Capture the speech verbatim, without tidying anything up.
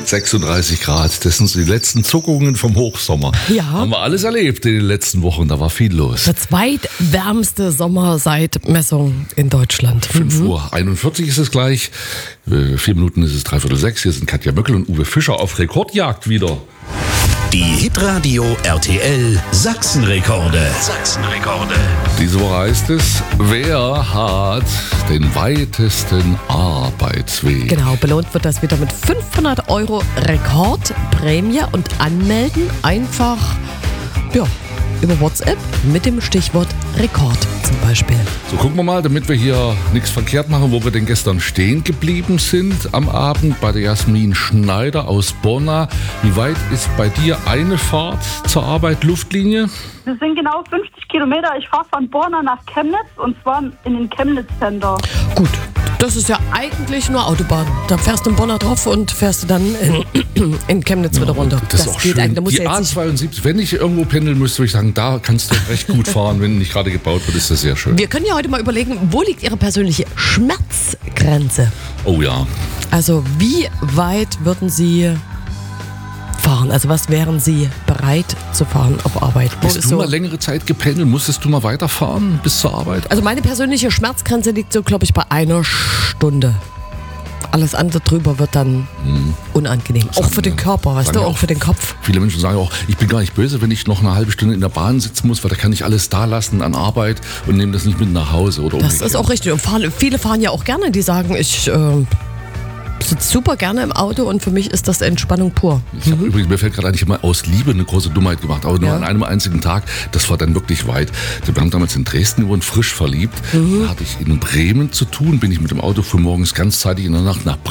sechsunddreißig Grad, das sind so die letzten Zuckungen vom Hochsommer. Ja. Haben wir alles erlebt in den letzten Wochen, da war viel los. Der zweitwärmste Sommer seit Messung in Deutschland. fünf Uhr einundvierzig ist es gleich, Äh, vier Minuten ist es dreiviertel sechs, hier sind Katja Möckel und Uwe Fischer auf Rekordjagd wieder. Die Hitradio R T L Sachsenrekorde. Sachsenrekorde. Diese Woche heißt es, wer hat den weitesten Arbeitsweg? Genau, belohnt wird das wieder mit fünfhundert Euro Rekordprämie und anmelden einfach, ja, über WhatsApp mit dem Stichwort Rekord zum Beispiel. So, gucken wir mal, damit wir hier nichts verkehrt machen, wo wir denn gestern stehen geblieben sind am Abend bei der Jasmin Schneider aus Borna. Wie weit ist bei dir eine Fahrt zur Arbeit Luftlinie? Das sind genau fünfzig Kilometer. Ich fahre von Borna nach Chemnitz und zwar in den Chemnitz Center. Gut, das ist ja eigentlich nur Autobahn. Da fährst du in Bonner drauf und fährst du dann in, in Chemnitz wieder runter. Das, ist auch geht schön. eigentlich. Da musst Die du jetzt A nicht, zweiundsiebzig, wenn ich irgendwo pendeln müsste, würde ich sagen, da kannst du recht gut fahren. Wenn nicht gerade gebaut wird, ist das sehr schön. wir können ja heute mal überlegen, wo liegt Ihre persönliche Schmerzgrenze? Oh ja. Also wie weit würden Sie fahren? Also was wären Sie bereit zu fahren auf Arbeit? Wo Bist ist du so, mal längere Zeit gependelt? Musstest du mal weiterfahren bis zur Arbeit? also meine persönliche Schmerzgrenze liegt so, glaube ich, bei einer Stunde. Alles andere drüber wird dann unangenehm. Auch für den Körper, weißt sagen du, ja auch auch für den Kopf. Viele Menschen sagen auch, ich bin gar nicht böse, wenn ich noch eine halbe Stunde in der Bahn sitzen muss, weil da kann ich alles da lassen an Arbeit und nehme das nicht mit nach Hause. Oder Das umgekehrt. ist auch richtig. Und fahren, viele fahren ja auch gerne, die sagen, ich äh, sitze super gerne im Auto und für mich ist das Entspannung pur. Ich habe übrigens, mir fällt gerade ein, ich habe mal aus Liebe eine große Dummheit gemacht, aber nur Ja. an einem einzigen Tag. Das war dann wirklich weit. Wir haben damals in Dresden gewohnt, frisch verliebt. Da hatte ich in Bremen zu tun, bin ich mit dem Auto früh morgens ganzzeitig in der Nacht nach